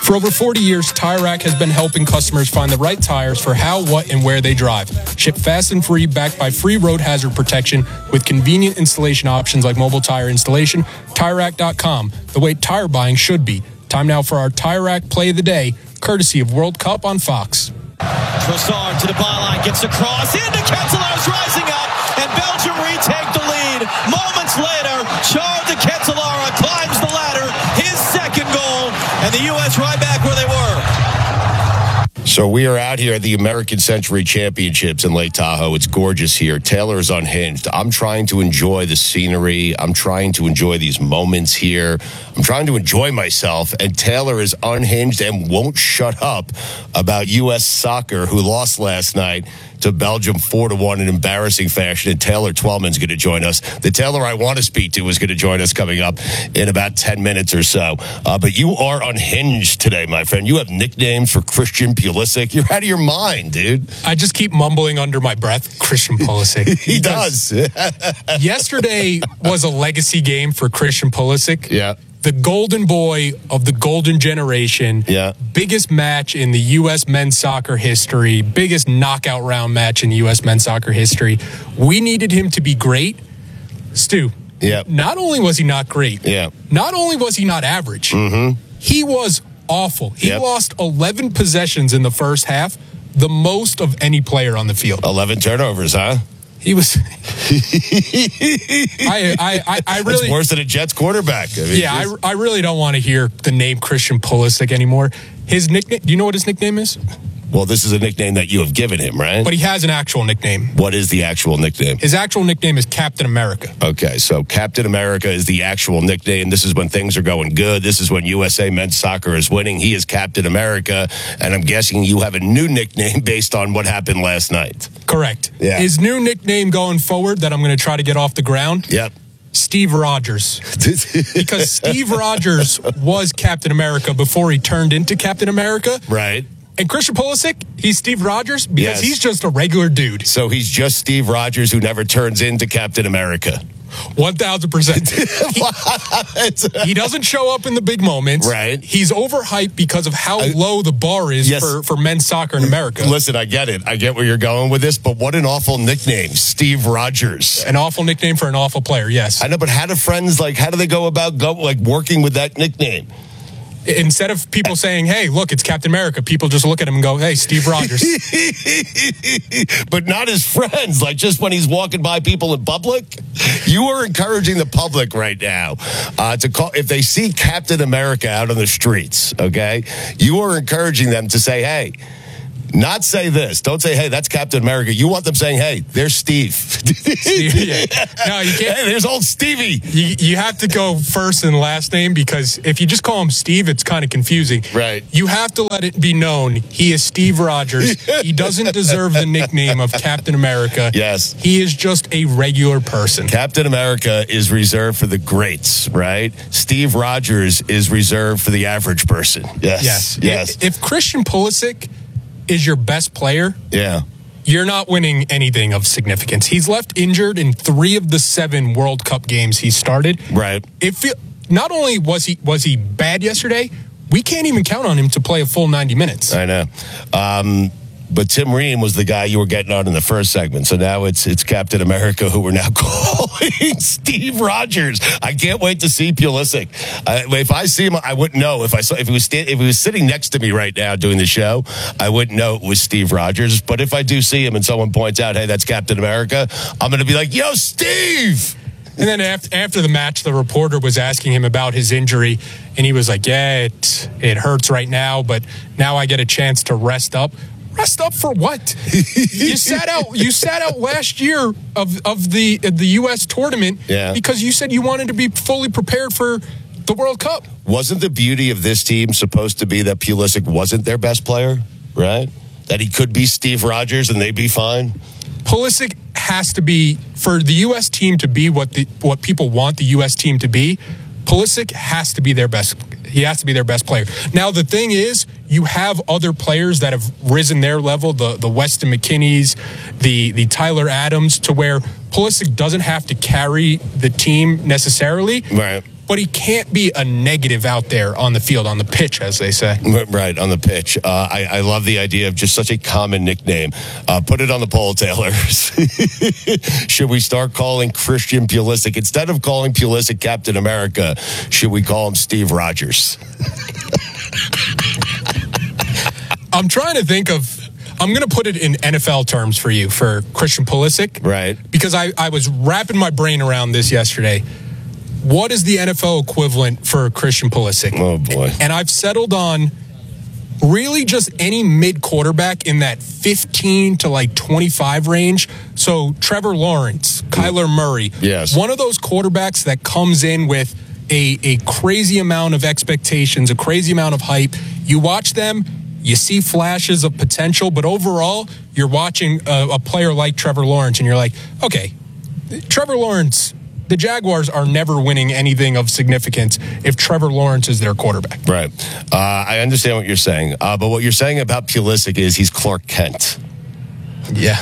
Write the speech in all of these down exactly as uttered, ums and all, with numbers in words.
For over forty years, Tire Rack has been helping customers find the right tires for how, what, and where they drive. Ship fast and free, backed by free road hazard protection with convenient installation options like mobile tire installation. Tire Rack dot com, the way tire buying should be. Time now for our Tire Rack Play of the Day, courtesy of World Cup on Fox. Trossard to the byline, gets across, into Ketelaere's rising up, and Belgium retake the lead. Moments later, Charles de Ketelaere climbs the ladder, his second goal, and the U S right back where they were. So we are out here at the American Century Championships in Lake Tahoe. It's gorgeous here. Taylor is unhinged. I'm trying to enjoy the scenery. I'm trying to enjoy these moments here. I'm trying to enjoy myself. And Taylor is unhinged and won't shut up about U S soccer, who lost last night to Belgium four to one in embarrassing fashion. And Taylor Twellman's going to join us. The Taylor I want to speak to is going to join us coming up in about ten minutes or so. Uh, but you are unhinged today, my friend. You have nicknames for Christian Pulisic. You're out of your mind, dude. I just keep mumbling under my breath, Christian Pulisic. He does. Yesterday was a legacy game for Christian Pulisic. Yeah. The golden boy of the golden generation. Yeah. Biggest match in the U S men's soccer history. Biggest knockout round match in U S men's soccer history. We needed him to be great. Stu. Yeah. Not only was he not great. Yeah. Not only was he not average. Mm-hmm. He was awful. He yep. lost eleven possessions in the first half. The most of any player on the field. eleven turnovers, huh? He was. I, I, I, I really. It's worse than a Jets quarterback. I mean, yeah, I, I really don't want to hear the name Christian Pulisic anymore. His nickname. Do you know what his nickname is? Well, this is a nickname that you have given him, right? But he has an actual nickname. What is the actual nickname? His actual nickname is Captain America. Okay, so Captain America is the actual nickname. This is when things are going good. This is when U S A men's soccer is winning. He is Captain America, and I'm guessing you have a new nickname based on what happened last night. Correct. Yeah. His new nickname going forward that I'm going to try to get off the ground. Yep. Steve Rogers. Because Steve Rogers was Captain America before he turned into Captain America. Right. And Christian Pulisic, he's Steve Rogers because yes. he's just a regular dude. So he's just Steve Rogers who never turns into Captain America. one thousand percent. he, he doesn't show up in the big moments. Right. He's overhyped because of how I, low the bar is yes. for, for men's soccer in America. Listen, I get it. I get where you're going with this, but what an awful nickname, Steve Rogers. An awful nickname for an awful player, yes. I know, but how do friends, like, how do they go about go, like working with that nickname? Instead of people saying, hey, look, it's Captain America, people just look at him and go, hey, Steve Rogers. But not his friends, like just when he's walking by people in public. You are encouraging the public right now uh, to call, if they see Captain America out on the streets, okay, you are encouraging them to say, hey, not say this. Don't say, hey, that's Captain America. You want them saying, hey, there's Steve. Steve yeah. No, you can't. Hey, there's old Stevie. You, you have to go first and last name because if you just call him Steve, it's kind of confusing. Right. You have to let it be known he is Steve Rogers. He doesn't deserve the nickname of Captain America. Yes. He is just a regular person. Captain America is reserved for the greats, right? Steve Rogers is reserved for the average person. Yes. Yes. Yes. If Christian Pulisic is your best player, yeah, you're not winning anything of significance. He's left injured in three of the seven World Cup games he started. Right. It feel, not only was he was he bad yesterday, we can't even count on him to play a full ninety minutes. I know. Um, but Tim Ream was the guy you were getting on in the first segment. So now it's it's Captain America who we're now calling Steve Rogers. I can't wait to see Pulisic. Uh, if I see him, I wouldn't know. If I saw if he was sta- if he was sitting next to me right now doing the show, I wouldn't know it was Steve Rogers. But if I do see him and someone points out, hey, that's Captain America, I'm going to be like, yo, Steve. And then after, after the match, the reporter was asking him about his injury, and he was like, yeah, it, it hurts right now, but now I get a chance to rest up. Rest up for what? you sat out. You sat out last year of of the the U S tournament yeah. because you said you wanted to be fully prepared for the World Cup. Wasn't the beauty of this team supposed to be that Pulisic wasn't their best player, right? That he could be Steve Rogers and they'd be fine? Pulisic has to be, for the U S team to be what the what people want the U S team to be, Pulisic has to be their best. He has to be their best player. Now, the thing is, you have other players that have risen their level, the, the Weston McKennies, the, the Tyler Adams, to where Pulisic doesn't have to carry the team necessarily. Right. but he can't be a negative out there on the field, on the pitch, as they say. Right, on the pitch. Uh, I, I love the idea of just such a common nickname. Uh, put it on the poll, Taylor. Should we start calling Christian Pulisic, instead of calling Pulisic Captain America, should we call him Steve Rogers? I'm trying to think of, I'm going to put it in N F L terms for you, for Christian Pulisic. Right. Because I, I was wrapping my brain around this yesterday. What is the N F L equivalent for Christian Pulisic? Oh, boy. And I've settled on really just any mid-quarterback in that fifteen to like twenty-five range. So Trevor Lawrence, Kyler Murray. Yes. One of those quarterbacks that comes in with a, a crazy amount of expectations, a crazy amount of hype. You watch them, you see flashes of potential, but overall, you're watching a, a player like Trevor Lawrence, and you're like, okay, Trevor Lawrence, the Jaguars are never winning anything of significance if Trevor Lawrence is their quarterback. Right. Uh, I understand what you're saying, uh, but what you're saying about Pulisic is he's Clark Kent. Yeah.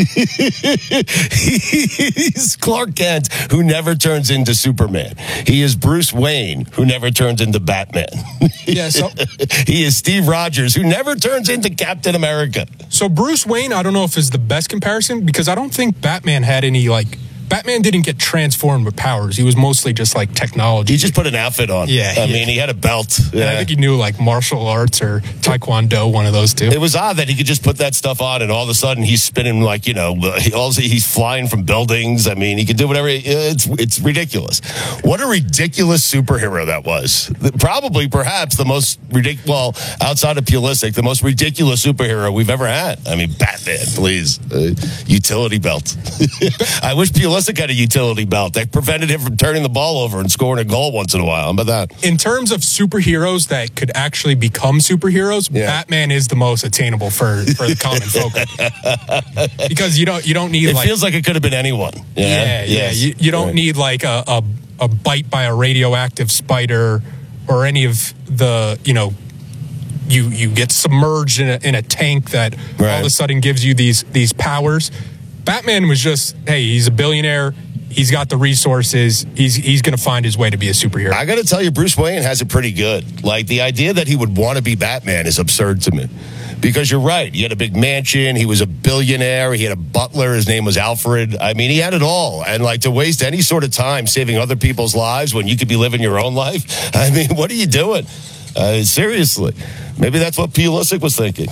He's Clark Kent, who never turns into Superman. He is Bruce Wayne, who never turns into Batman. Yeah, so, he is Steve Rogers, who never turns into Captain America. So Bruce Wayne, I don't know if is the best comparison, because I don't think Batman had any, like, Batman didn't get transformed with powers. He was mostly just like technology. He just put an outfit on. Yeah. I yeah. mean, he had a belt. And Yeah. I think he knew like martial arts or Taekwondo, one of those two. It was odd that he could just put that stuff on, and all of a sudden he's spinning like, you know, he also he's flying from buildings. I mean, he can do whatever. It's it's ridiculous. What a ridiculous superhero that was. Probably, perhaps, the most ridiculous, well, outside of Pulisic, the most ridiculous superhero we've ever had. I mean, Batman, please. Uh, utility belt. I wish Pulisic had a utility belt. That prevented him from turning the ball over and scoring a goal once in a while. How about that? In terms of superheroes that could actually become superheroes, Yeah. Batman is the most attainable for, for the common folk. Because you don't you don't need It like feels like it could have been anyone. yeah yeah, Yes. you, you don't Right. need like a, a a bite by a radioactive spider or any of the you know you you get submerged in a, in a tank that all Right. of a sudden gives you these these powers. Batman was just, hey, he's a billionaire. He's got the resources. He's he's going to find his way to be a superhero. I got to tell you, Bruce Wayne has it pretty good. Like, the idea that he would want to be Batman is absurd to me. Because you're right. He had a big mansion. He was a billionaire. He had a butler. His name was Alfred. I mean, he had it all. And, like, to waste any sort of time saving other people's lives when you could be living your own life, I mean, what are you doing? Uh, seriously. Maybe that's what Pulisic was thinking.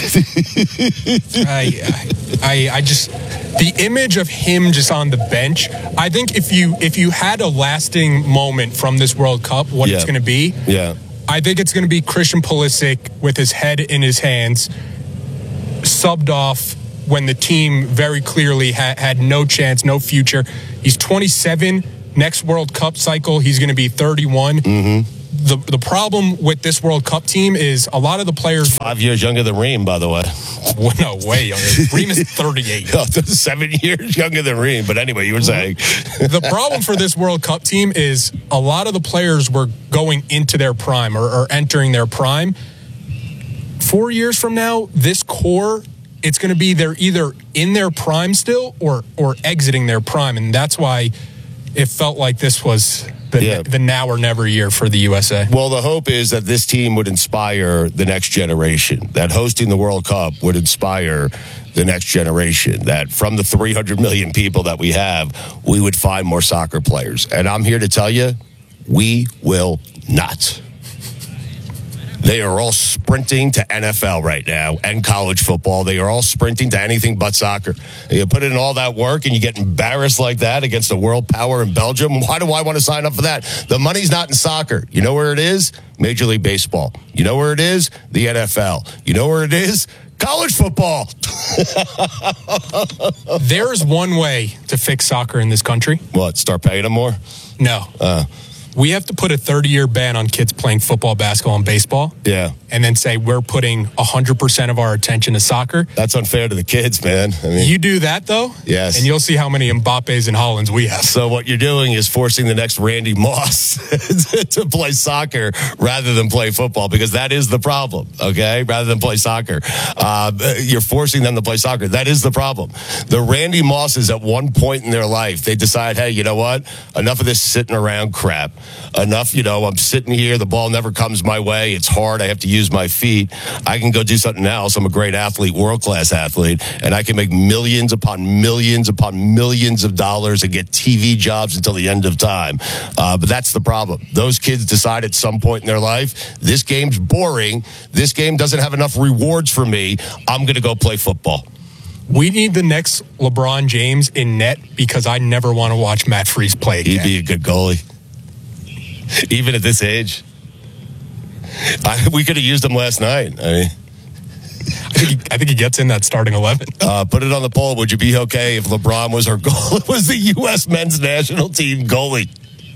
I, I, I just the image of him just on the bench. I think if you if you had a lasting moment from this World Cup, what Yeah. it's going to be. Yeah. I think it's going to be Christian Pulisic with his head in his hands, subbed off when the team very clearly ha- had no chance, no future. He's twenty-seven. Next World Cup cycle, he's going to be thirty-one. Mm-hmm. The the problem with this World Cup team is a lot of the players. Five years younger than Reem, by the way. Well, no way younger. Reem is thirty-eight. Oh, seven years younger than Reem. But anyway, you were saying. The problem for this World Cup team is a lot of the players were going into their prime or, or entering their prime. Four years from now, this core, it's going to be they're either in their prime still or or exiting their prime, and that's why it felt like this was the, Yeah. the now or never year for the U S A. Well, the hope is that this team would inspire the next generation, that hosting the World Cup would inspire the next generation, that from the three hundred million people that we have, we would find more soccer players. And I'm here to tell you, we will not. They are all sprinting to N F L right now and college football. They are all sprinting to anything but soccer. You put in all that work and you get embarrassed like that against the world power in Belgium. Why do I want to sign up for that? The money's not in soccer. You know where it is? Major League Baseball. You know where it is? The N F L. You know where it is? College football. There's one way to fix soccer in this country. What, start paying them more? No. Uh, We have to put a thirty-year ban on kids playing football, basketball, and baseball. yeah. And then say we're putting one hundred percent of our attention to soccer. That's unfair to the kids, man. I mean, You do that, though, Yes. and you'll see how many Mbappes and Hollands we have. So what you're doing is forcing the next Randy Moss to play soccer rather than play football, because that is the problem, okay? Rather than play soccer. Uh, you're forcing them to play soccer. That is the problem. The Randy Mosses at one point in their life, they decide, hey, you know what? Enough of this sitting around crap. enough, you know, I'm sitting here, the ball never comes my way. It's hard. I have to use my feet. I can go do something else. I'm a great athlete, world-class athlete, and I can make millions upon millions upon millions of dollars and get T V jobs until the end of time. Uh, but that's the problem. Those kids decide at some point in their life, this game's boring. This game doesn't have enough rewards for me. I'm going to go play football. We need the next LeBron James in net because I never want to watch Matt Freese play again. He'd be a good goalie. Even at this age. I, we could have used him last night. I mean, I think, he, I think he gets in that starting eleven. Uh, put it on the poll. Would you be okay if LeBron was our goal? Was the U S men's national team goalie?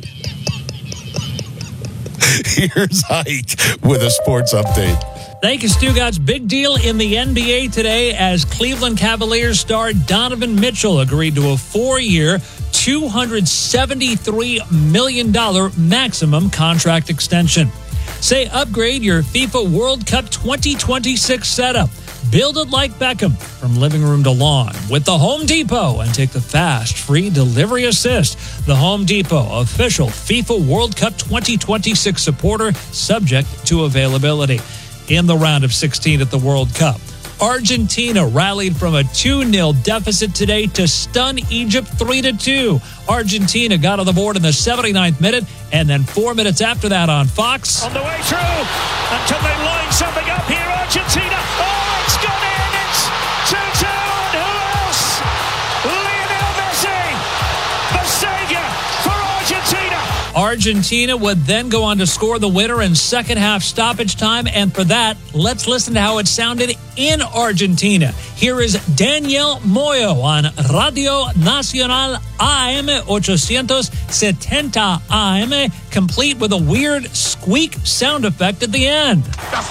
Here's Ike with a sports update. Thank you, Stugotz. Big deal in the N B A today as Cleveland Cavaliers star Donovan Mitchell agreed to a four-year, two hundred seventy-three million dollars maximum contract extension. Say upgrade your FIFA World Cup twenty twenty-six setup. Build it like Beckham from living room to lawn with the Home Depot and take the fast, free delivery assist. The Home Depot, official FIFA World Cup twenty twenty-six supporter, subject to availability. In the round of sixteen at the World Cup, Argentina rallied from a two nil deficit today to stun Egypt three to two. Argentina got on the board in the seventy-ninth minute, and then four minutes after that on Fox. On the way through until they line something up here, Argentina. Oh, it's gone in. It's two two. And who else? Lionel Messi, the savior for Argentina. Argentina would then go on to score the winner in second half stoppage time. And for that, let's listen to how it sounded in Argentina. Here is Daniel Moyo on Radio Nacional A M eight seventy A M, complete with a weird squeak sound effect at the end.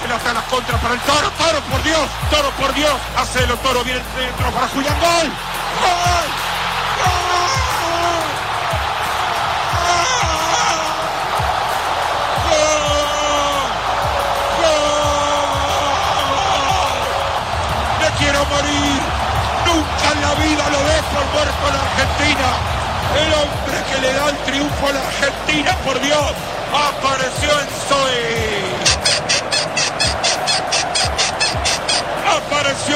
Quiero morir, nunca en la vida lo dejo al muerto en Argentina. El hombre que le da el triunfo a la Argentina, por Dios, apareció en Soy. Apareció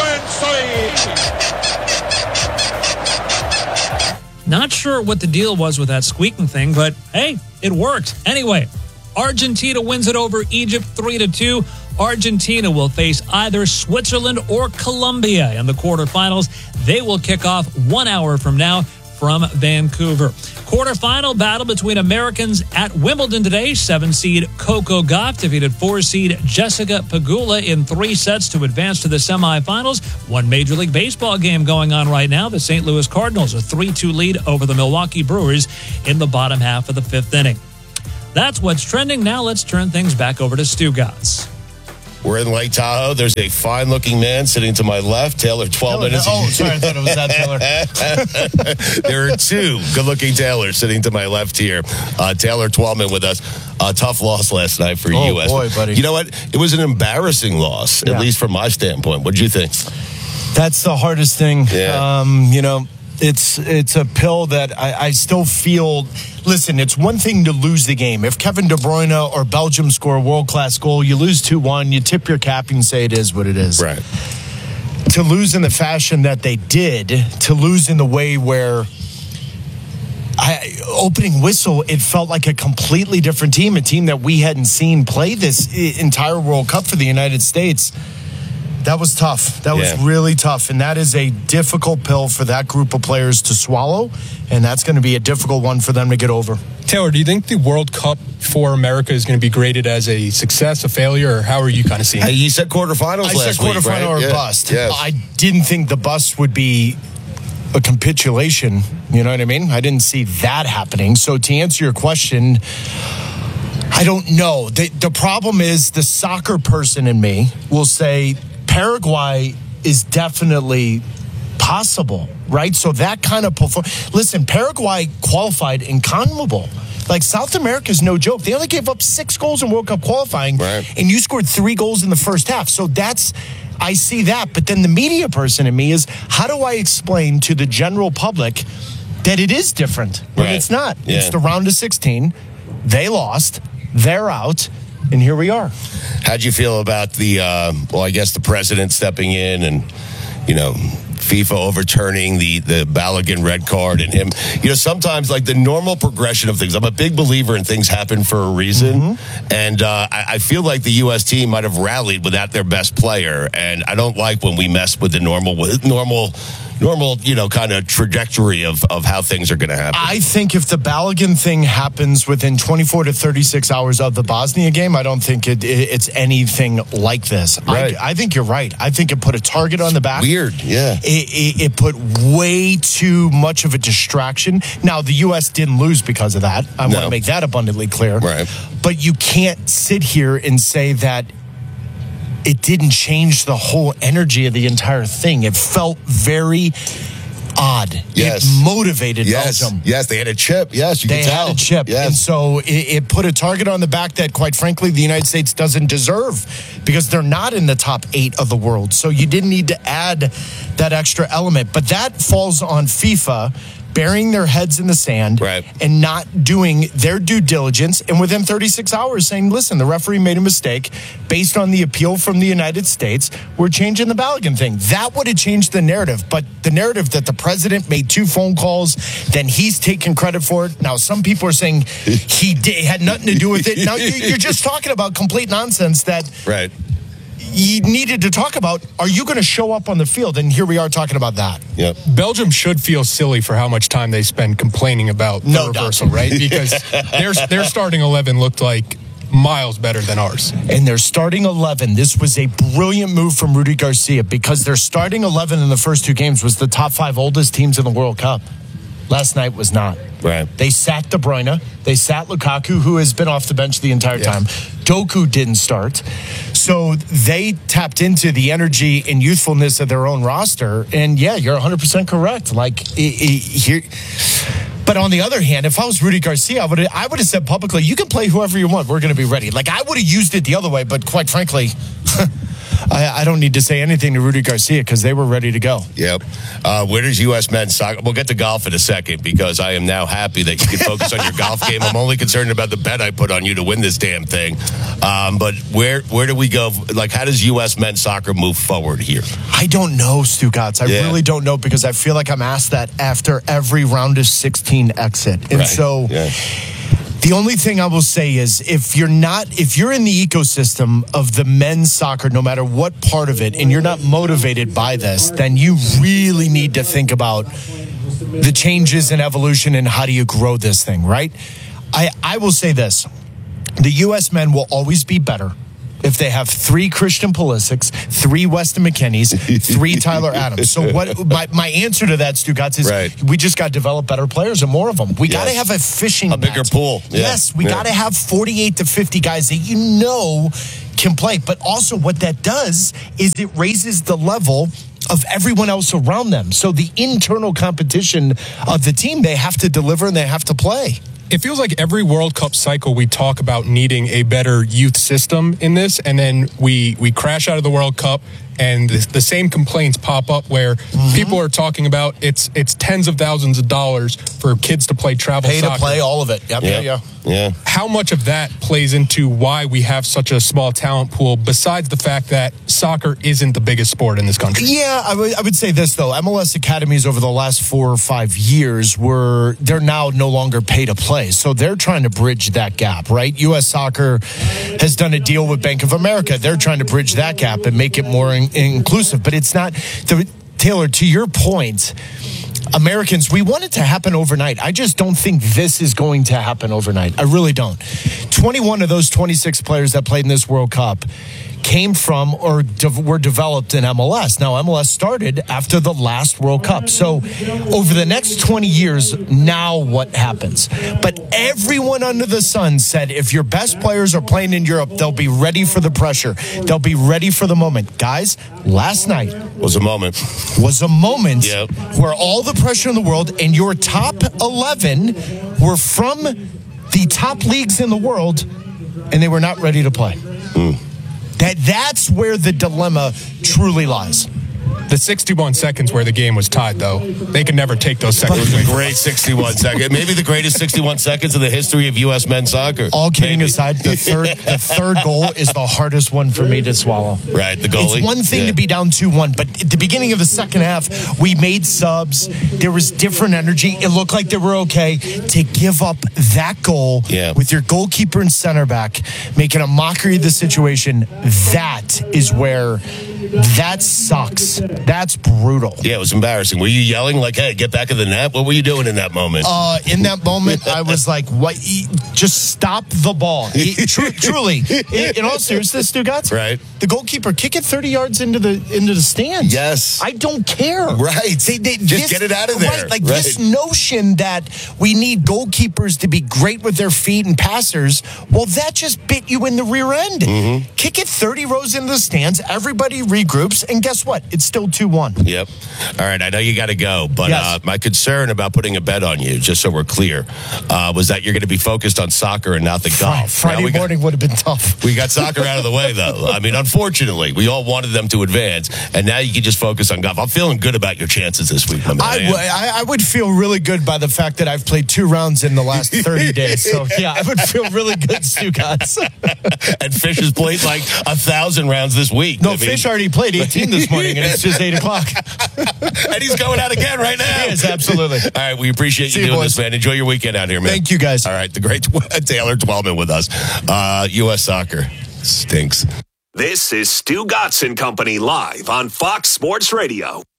en Soy. Not sure what the deal was with that squeaking thing, but hey, it worked. Anyway, Argentina wins it over Egypt three to two. Argentina will face either Switzerland or Colombia in the quarterfinals. They will kick off one hour from now from Vancouver. Quarterfinal battle between Americans at Wimbledon today. Seven-seed Coco Gauff defeated four-seed Jessica Pegula in three sets to advance to the semifinals. One Major League Baseball game going on right now. The Saint Louis Cardinals a three two lead over the Milwaukee Brewers in the bottom half of the fifth inning. That's what's trending. Now let's turn things back over to Stugotz. We're in Lake Tahoe. There's a fine-looking man sitting to my left, Taylor Twellman. Oh, sorry, I thought it was that Taylor. There are two good-looking Taylors sitting to my left here. Uh, Taylor Twellman with us. A tough loss last night for oh, U S. boy, buddy. You know what? It was an embarrassing loss, yeah. at least from my standpoint. What did you think? That's the hardest thing. Yeah. Um, you know, it's it's a pill that I, I still feel. Listen, it's one thing to lose the game. If Kevin De Bruyne or Belgium score a world-class goal, you lose two one, you tip your cap and say it is what it is. Right. To lose in the fashion that they did, to lose in the way where I, opening whistle, it felt like a completely different team, a team that we hadn't seen play this entire World Cup for the United States. That was tough. That was yeah. really tough. And that is a difficult pill for that group of players to swallow. And that's going to be a difficult one for them to get over. Taylor, do you think the World Cup for America is going to be graded as a success, a failure, or how are you kind of seeing it? Hey, you said quarterfinals I last said quarterfinal week, right? or yeah. bust. Yes. I didn't think the bust would be a capitulation. You know what I mean? I didn't see that happening. So to answer your question, I don't know. The, the problem is the soccer person in me will say Paraguay is definitely possible, right? So that kind of perform- listen, Paraguay qualified in CONMEBOL. Like, South America is no joke. They only gave up six goals in World Cup qualifying, right. and you scored three goals in the first half. So that's, I see that. But then the media person in me is, how do I explain to the general public that it is different when right. it's not? Yeah. It's the round of sixteen. They lost. They're out. And here we are. How'd you feel about the, uh, well, I guess the president stepping in and, you know, FIFA overturning the, the Balogun red card and him, you know, sometimes like the normal progression of things. I'm a big believer in things happen for a reason. Mm-hmm. And uh, I, I feel like the U S team might have rallied without their best player. And I don't like when we mess with the normal, normal, normal, you know, kind of trajectory of, of how things are going to happen. I think if the Balogun thing happens within twenty-four to thirty-six hours of the Bosnia game, I don't think it, it, it's anything like this. Right. I, I think you're right. I think it put a target on the back. Weird, yeah. It, it, it put way too much of a distraction. Now, the U S didn't lose because of that. I No. want to make that abundantly clear. Right. But you can't sit here and say that it didn't change the whole energy of the entire thing. It felt very odd. Yes. It motivated Yes, Belgium. yes, they had a chip. Yes, you They can tell. had a chip. Yes. And so it, it put a target on the back that, quite frankly, the United States doesn't deserve because they're not in the top eight of the world. So you didn't need to add that extra element. But that falls on FIFA burying their heads in the sand Right. and not doing their due diligence. And within thirty-six hours saying, listen, the referee made a mistake based on the appeal from the United States. We're changing the Balogun thing. That would have changed the narrative. But the narrative that the president made two phone calls, then he's taking credit for it. Now, some people are saying he did, had nothing to do with it. Now, you- you're just talking about complete nonsense that Right. you needed to talk about. Are you going to show up on the field? And here we are talking about that. Yep. Belgium should feel silly for how much time they spend complaining about No the doubt. reversal, right? Because their their starting eleven looked like miles better than ours. And their starting eleven, this was a brilliant move from Rudy Garcia because their starting eleven in the first two games was the top five oldest teams in the World Cup. Last night was not. Right. They sat De Bruyne. They sat Lukaku, who has been off the bench the entire Yeah. time. Doku didn't start. So they tapped into the energy and youthfulness of their own roster. And yeah, you're one hundred percent correct. Like, it, it, here. But on the other hand, if I was Rudy Garcia, I would I would have said publicly, you can play whoever you want. We're going to be ready. Like, I would have used it the other way, but quite frankly, I, I don't need to say anything to Rudy Garcia because they were ready to go. Yep. Uh, where does U S men's soccer? We'll get to golf in a second because I am now happy that you can focus on your golf game. I'm only concerned about the bet I put on you to win this damn thing. Um, but where where do we go? Like, how does U S men's soccer move forward here? I don't know, Stu Gatz. I Yeah. really don't know because I feel like I'm asked that after every round of sixteen exit. And Right. so Yeah. the only thing I will say is if you're not, if you're in the ecosystem of the men's soccer, no matter what part of it, and you're not motivated by this, then you really need to think about the changes and evolution and how do you grow this thing, right? I, I will say this. The U S men will always be better if they have three Christian Pulisics, three Weston McKennies, three Tyler Adams. So what my, my answer to that, Stu Gatz, is Right. we just got to develop better players and more of them. We Yes. got to have a fishing A bigger net. pool. Yeah. Yes, we Yeah. got to have forty-eight to fifty guys that you know can play. But also what that does is it raises the level of everyone else around them. So the internal competition of the team, they have to deliver and they have to play. It feels like every World Cup cycle we talk about needing a better youth system in this, and then we we crash out of the World Cup, and the, the same complaints pop up where Mm-hmm. people are talking about it's it's tens of thousands of dollars for kids to play travel Pay soccer. to play, all of it. Yep, yeah, yeah. Yeah. How much of that plays into why we have such a small talent pool, besides the fact that soccer isn't the biggest sport in this country? Yeah, I would, I would say this, though. M L S academies over the last four or five years were, they're now no longer pay to play. So they're trying to bridge that gap, right? U S Soccer has done a deal with Bank of America. They're trying to bridge that gap and make it more in, inclusive. But it's not, the, Taylor, to your point, Americans, we want it to happen overnight. I just don't think this is going to happen overnight. I really don't. twenty-one of those twenty-six players that played in this World Cup came from or de- were developed in M L S. Now, M L S started after the last World Cup. So over the next twenty years, now what happens? But everyone under the sun said if your best players are playing in Europe, they'll be ready for the pressure. They'll be ready for the moment. Guys, last night Was a moment. was a moment Yep. where all the pressure in the world and your top eleven were from the top leagues in the world and they were not ready to play. Mm. That that's where the dilemma truly lies. The sixty-one seconds where the game was tied, though, they could never take those It seconds was away a from great us. sixty-one seconds. Maybe the greatest sixty-one seconds in the history of U S men's soccer. All kidding Maybe. aside, the third the third goal is the hardest one for me to swallow. Right, the goalie. It's one thing Yeah. to be down two one, but at the beginning of the second half, we made subs. There was different energy. It looked like they were okay. To give up that goal Yeah. with your goalkeeper and center back, making a mockery of the situation, that is where that sucks. That's brutal. Yeah, it was embarrassing. Were you yelling like, hey, get back in the net? What were you doing in that moment? Uh, in that moment, I was like, "What? e- Just stop the ball!" E- tru- truly, in, in all seriousness, Stu Gotts, Right. The goalkeeper kick it thirty yards into the into the stands. Yes. I don't care. Right. They, they, Just get it out of there. Right, like Right. this notion that we need goalkeepers to be great with their feet and passers. Well, that just bit you in the rear end. Mm-hmm. Kick it thirty rows into the stands. Everybody regroups, and guess what? It's still two one. Yep. All right, I know you got to go, but Yes. uh, my concern about putting a bet on you, just so we're clear, uh, was that you're going to be focused on soccer and not the golf. Friday Now we got- morning would have been tough. We got soccer out of the way, though. I mean, unfortunately, we all wanted them to advance, and now you can just focus on golf. I'm feeling good about your chances this week, my man. I, w- I, I would feel really good by the fact that I've played two rounds in the last thirty days. So, yeah, I would feel really good, Stu Gotts. And Fish has played like a thousand rounds this week. No, I mean- Fish already played eighteen this morning, and it's just eight o'clock. and he's going out again right now. He is, absolutely. All right, we appreciate See you you, doing boys. this, man. Enjoy your weekend out here, man. Thank you, guys. All right, the great Taylor Twellman with us. Uh, U S Soccer stinks. This is Stu Gotts and Company live on Fox Sports Radio.